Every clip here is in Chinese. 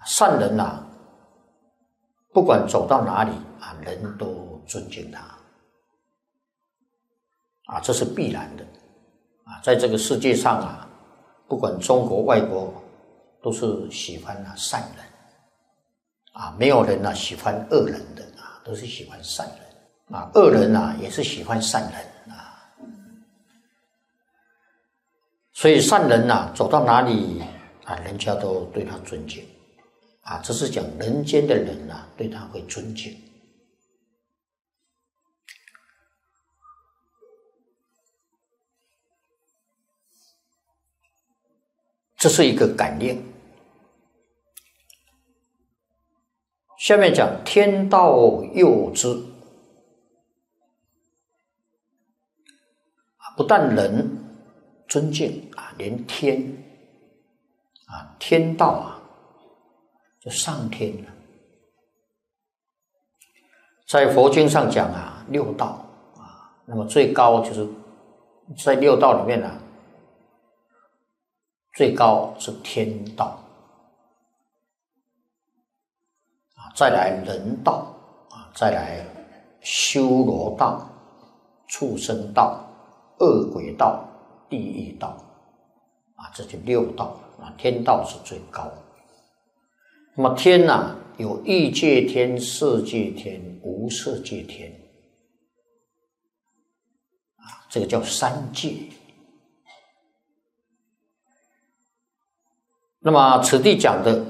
善人啊，不管走到哪里啊，人都尊敬他啊，这是必然的啊。在这个世界上啊，不管中国外国，都是喜欢善人啊，没有人喜欢恶人的啊，都是喜欢善人啊。恶人也是喜欢善人啊。所以善人走到哪里啊，人家都对他尊敬啊。这是讲人间的人对他会尊敬。这是一个感应。下面讲天道佑之，不但人尊敬连天天道就上天了。在佛经上讲六道那么最高就是在六道里面最高是天道再来人道再来修罗道、畜生道、恶鬼道、地狱道这就六道天道是最高。那么天有欲界天、色界天、无色界天这个叫三界。那么此地讲的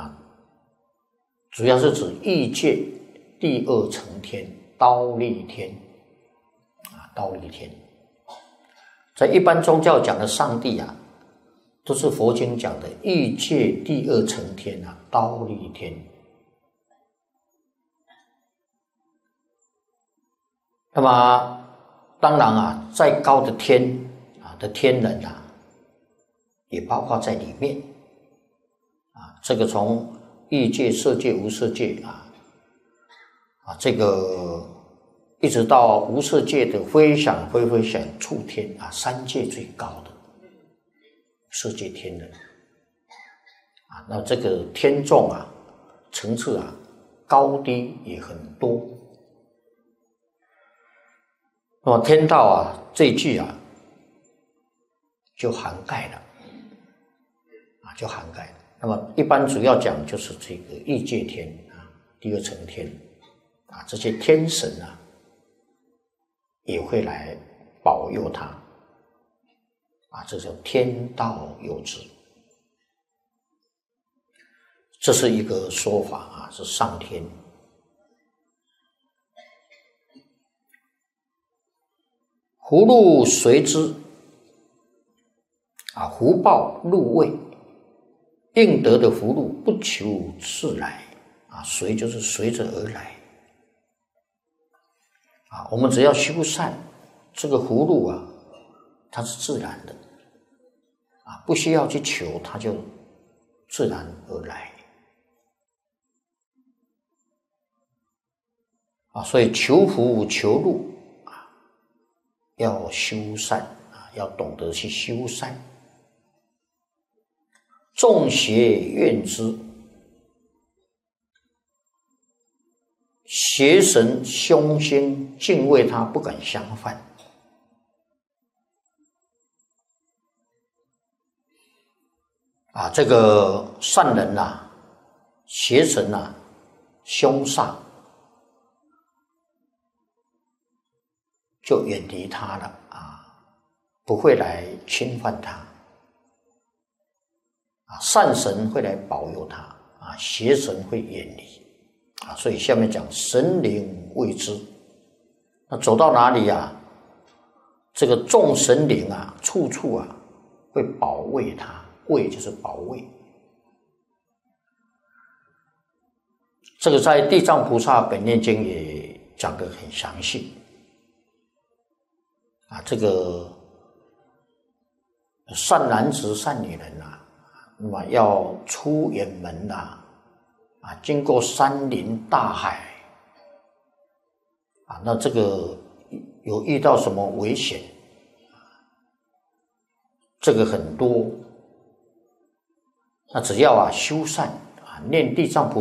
主要是指欲界第二层天忉利天忉利天。在一般宗教讲的上帝都是佛经讲的欲界第二层天忉利天。那么当然再高的天的天人也包括在里面这个从欲界、色界、无色界这个一直到无色界的非想非非想处天三界最高的色界天人那这个天众层次高低也很多。那么天道这一句就涵盖了就涵盖了。那么一般主要讲就是这个欲界天第二层天这些天神也会来保佑他这叫天道佑之。这是一个说法是上天。福禄随之福报禄位，应得的福禄不求自来随就是随着而来我们只要修善，这个福禄它是自然的不需要去求，它就自然而来所以求福求禄要修善要懂得去修善。众邪怨之，邪神凶星敬畏他，不敢相犯这个善人邪神凶煞就远离他了不会来侵犯他善神会来保佑他邪神会远离所以下面讲神灵卫之。那走到哪里这个众神灵处处会保卫他，卫就是保卫。这个在地藏菩萨本愿经也讲得很详细这个善男子善女人那么要出远门经过山林大海那这个有遇到什么危险这个很多那只要修善念地藏菩